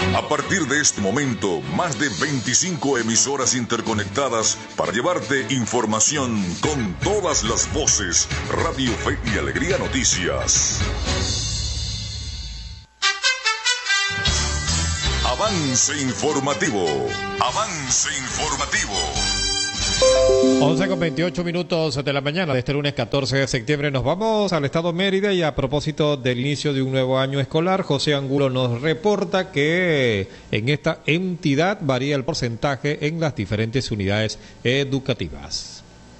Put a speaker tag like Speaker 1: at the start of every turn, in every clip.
Speaker 1: A partir de este momento, más de 25 emisoras interconectadas para llevarte información con todas las voces. Radio Fe y Alegría Noticias. Avance informativo. Avance informativo.
Speaker 2: 11:28 de la mañana de este lunes 14 de septiembre. Nos vamos al estado Mérida y a propósito del inicio de un nuevo año escolar, José Angulo nos reporta que en esta entidad varía el porcentaje en las diferentes unidades educativas.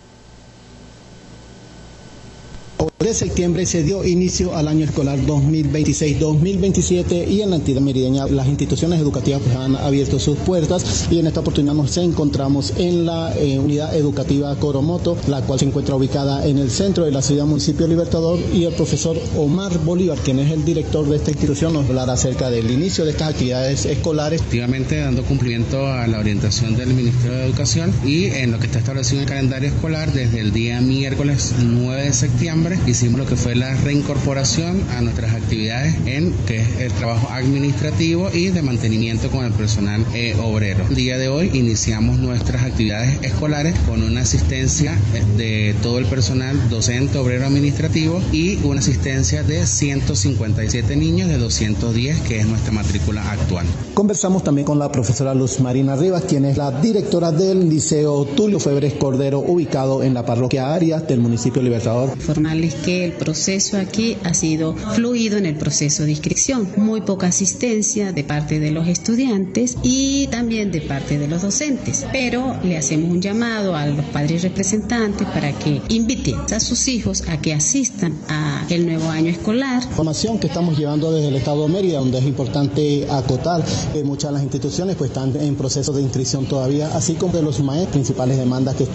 Speaker 3: De septiembre se dio inicio al año escolar 2026-2027 y en la entidad merideña las instituciones educativas pues han abierto sus puertas y en esta oportunidad nos encontramos en la unidad educativa Coromoto, la cual se encuentra ubicada en el centro de la ciudad municipio Libertador, y el profesor Omar Bolívar, quien es el director de esta institución, nos hablará acerca del inicio de estas actividades escolares.
Speaker 4: Efectivamente, dando cumplimiento a la orientación del Ministerio de Educación y en lo que está establecido en el calendario escolar, desde el día miércoles 9 de septiembre hicimos lo que fue la reincorporación a nuestras actividades en que es el trabajo administrativo y de mantenimiento con el personal obrero. El día de hoy iniciamos nuestras actividades escolares con una asistencia de todo el personal docente, obrero, administrativo y una asistencia de 157 niños de 210, que es nuestra matrícula actual.
Speaker 3: Conversamos también con la profesora Luz Marina Rivas, quien es la directora del Liceo Tulio Febres Cordero, ubicado en la parroquia Arias del municipio Libertador.
Speaker 5: Informarles que el proceso aquí ha sido fluido en el proceso de inscripción. Muy poca asistencia de parte de los estudiantes y también de parte de los docentes, pero le hacemos un llamado a los padres representantes para que inviten a sus hijos a que asistan a el nuevo año escolar.
Speaker 3: Información que estamos llevando desde el estado de Mérida, donde es importante acotar que muchas de las instituciones pues están en proceso de inscripción todavía, así como de los maestros, principales demandas que